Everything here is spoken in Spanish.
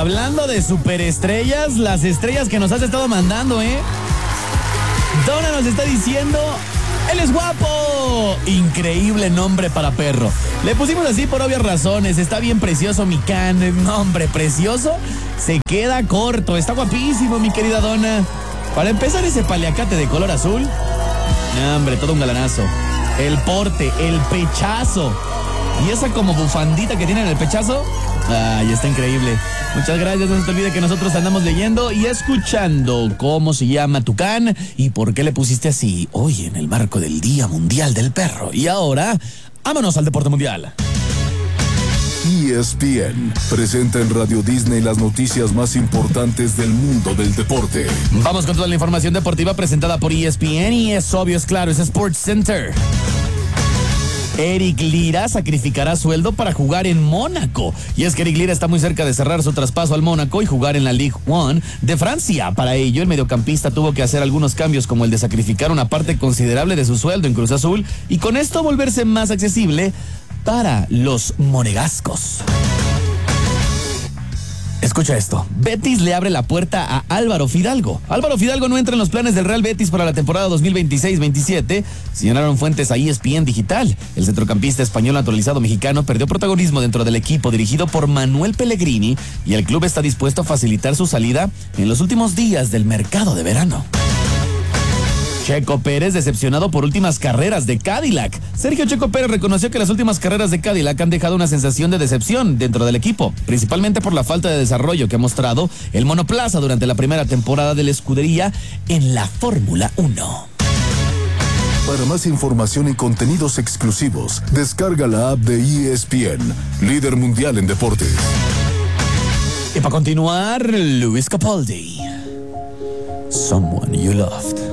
hablando de superestrellas, las estrellas que nos has estado mandando, Donna nos está diciendo, él es guapo. Increíble nombre para perro. Le pusimos así por obvias razones. Está bien precioso mi can. Nombre precioso. Se queda corto. Está guapísimo, mi querida Donna. Para empezar, ese paliacate de color azul. Hombre, todo un galanazo. El porte, el pechazo. Y esa como bufandita que tiene en el pechazo. Ay, está increíble. Muchas gracias, no se te olvide que nosotros andamos leyendo y escuchando cómo se llama tu can y por qué le pusiste así hoy en el marco del Día Mundial del Perro. Y ahora, vámonos al deporte mundial. ESPN presenta en Radio Disney las noticias más importantes del mundo del deporte. Vamos con toda la información deportiva presentada por ESPN y es obvio, es claro, es Sports Center. Eric Lira sacrificará sueldo para jugar en Mónaco. Y es que Eric Lira está muy cerca de cerrar su traspaso al Mónaco y jugar en la Ligue 1 de Francia. Para ello, el mediocampista tuvo que hacer algunos cambios como el de sacrificar una parte considerable de su sueldo en Cruz Azul y con esto volverse más accesible para los monegascos. Escucha esto. Betis le abre la puerta a Álvaro Fidalgo. Álvaro Fidalgo no entra en los planes del Real Betis para la temporada 2026-27, señalaron fuentes a ESPN Digital. El centrocampista español naturalizado mexicano perdió protagonismo dentro del equipo dirigido por Manuel Pellegrini y el club está dispuesto a facilitar su salida en los últimos días del mercado de verano. Checo Pérez decepcionado por últimas carreras de Cadillac. Sergio Checo Pérez reconoció que las últimas carreras de Cadillac han dejado una sensación de decepción dentro del equipo, principalmente por la falta de desarrollo que ha mostrado el monoplaza durante la primera temporada de la escudería en la Fórmula 1. Para más información y contenidos exclusivos, descarga la app de ESPN, líder mundial en deportes. Y para continuar, Luis Capaldi. Someone You Loved.